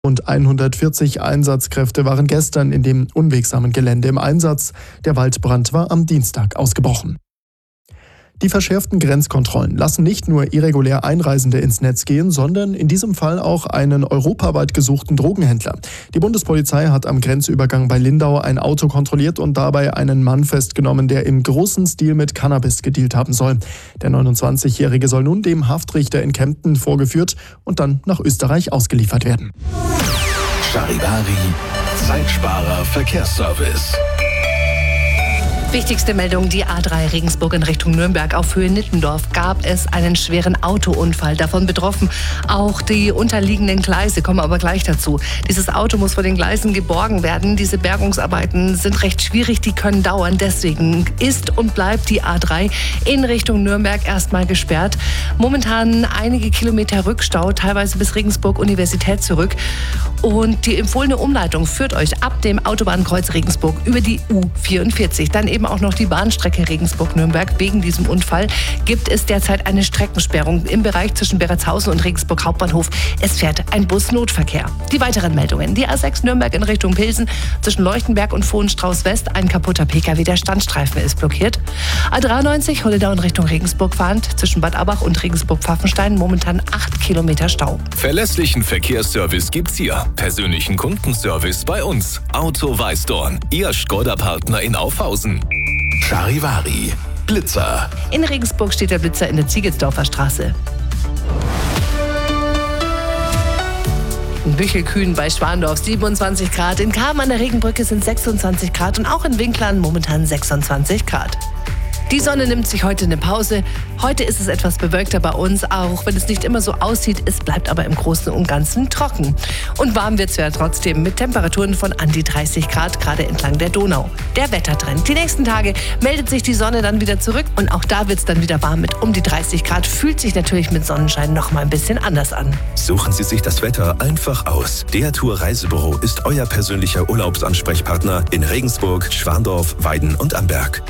Und 140 Einsatzkräfte waren gestern in dem unwegsamen Gelände im Einsatz. Der Waldbrand war am Dienstag ausgebrochen. Die verschärften Grenzkontrollen lassen nicht nur irregulär Einreisende ins Netz gehen, sondern in diesem Fall auch einen europaweit gesuchten Drogenhändler. Die Bundespolizei hat am Grenzübergang bei Lindau ein Auto kontrolliert und dabei einen Mann festgenommen, der im großen Stil mit Cannabis gedealt haben soll. Der 29-Jährige soll nun dem Haftrichter in Kempten vorgeführt und dann nach Österreich ausgeliefert werden. Charivari, Zeitsparer Verkehrsservice. Wichtigste Meldung, die A3 Regensburg in Richtung Nürnberg auf Höhe Nittendorf gab es einen schweren Autounfall. Davon betroffen auch die unterliegenden Gleise, kommen aber gleich dazu. Dieses Auto muss von den Gleisen geborgen werden. Diese Bergungsarbeiten sind recht schwierig, die können dauern. Deswegen ist und bleibt die A3 in Richtung Nürnberg erstmal gesperrt. Momentan einige Kilometer Rückstau, teilweise bis Regensburg Universität zurück. Und die empfohlene Umleitung führt euch ab dem Autobahnkreuz Regensburg über die U44. Dann eben auch noch die Bahnstrecke Regensburg-Nürnberg. Wegen diesem Unfall gibt es derzeit eine Streckensperrung im Bereich zwischen Beretshausen und Regensburg Hauptbahnhof. Es fährt ein Bus-Notverkehr. Die weiteren Meldungen. Die A6 Nürnberg in Richtung Pilsen zwischen Leuchtenberg und Vohenstrauß West. Ein kaputter Pkw, der Standstreifen ist blockiert. A93 Holledau in Richtung Regensburg fahrend zwischen Bad Abbach und Regensburg-Pfaffenstein. Momentan 8 Kilometer Stau. Verlässlichen Verkehrsservice gibt's hier. Persönlichen Kundenservice bei uns. Auto Weißdorn. Ihr Skoda-Partner in Aufhausen. Charivari, Blitzer. In Regensburg steht der Blitzer in der Ziegelsdorfer Straße. In Büchelkühn bei Schwandorf 27 Grad. In Kamen an der Regenbrücke sind 26 Grad und auch in Winklern momentan 26 Grad. Die Sonne nimmt sich heute eine Pause. Heute ist es etwas bewölkter bei uns, auch wenn es nicht immer so aussieht. Es bleibt aber im Großen und Ganzen trocken. Und warm wird es ja trotzdem mit Temperaturen von an die 30 Grad, gerade entlang der Donau. Der Wettertrend. Die nächsten Tage meldet sich die Sonne dann wieder zurück und auch da wird es dann wieder warm mit um die 30 Grad. Fühlt sich natürlich mit Sonnenschein noch mal ein bisschen anders an. Suchen Sie sich das Wetter einfach aus. Der Tour Reisebüro ist euer persönlicher Urlaubsansprechpartner in Regensburg, Schwandorf, Weiden und Amberg.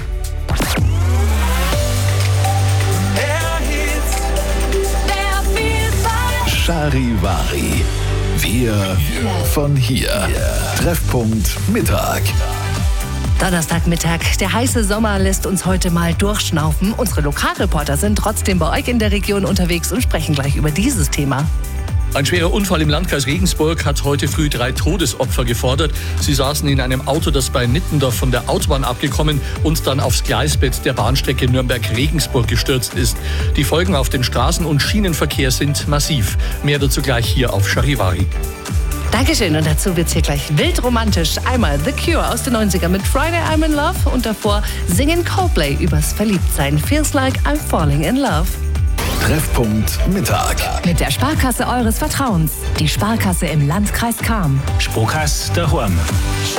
Charivari. Wir von hier. Treffpunkt Mittag. Donnerstagmittag. Der heiße Sommer lässt uns heute mal durchschnaufen. Unsere Lokalreporter sind trotzdem bei euch in der Region unterwegs und sprechen gleich über dieses Thema. Ein schwerer Unfall im Landkreis Regensburg hat heute früh 3 Todesopfer gefordert. Sie saßen in einem Auto, das bei Nittendorf von der Autobahn abgekommen und dann aufs Gleisbett der Bahnstrecke Nürnberg-Regensburg gestürzt ist. Die Folgen auf den Straßen- und Schienenverkehr sind massiv. Mehr dazu gleich hier auf Charivari. Dankeschön und dazu wird's hier gleich wild romantisch. Einmal The Cure aus den 90ern mit Friday I'm in Love und davor singen Coldplay übers Verliebtsein. Feels like I'm falling in love. Treffpunkt Mittag. Mit der Sparkasse eures Vertrauens. Die Sparkasse im Landkreis Cham. Sparkasse daheim.